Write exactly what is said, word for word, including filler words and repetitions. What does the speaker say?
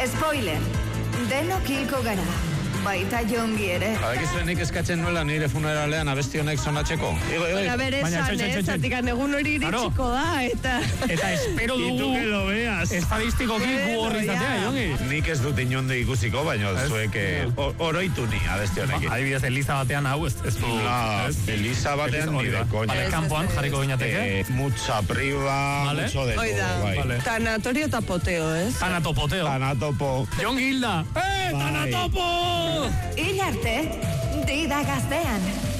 Spoiler, denok hilko gara. Baita Jongi ere. Badakizuenik eskatzen nuela nire funeralean abesti honek sonatzeko. Igo, igo. Baina bere esan, ez, zatikan egun hori iritsiko da, eta... Eta espero dugu... Itu que lo veas. Estadistikoki gu horri zatea, Jongi. Nik ez dut inonde ikusiko, baina zuek oroitu ni abesti honekin. Adibidez, Eliza batean hau, ez du... Eliza batean ni de coña. Vale, kanpoan jarriko gineateke. Mucha priva, mucho de todo. Tanatorio eta poteo, ez? Tanatopoteo. Tanatopo. Jongi Hilda. Eh, Tanatopo! Hil arte, dida gaztean.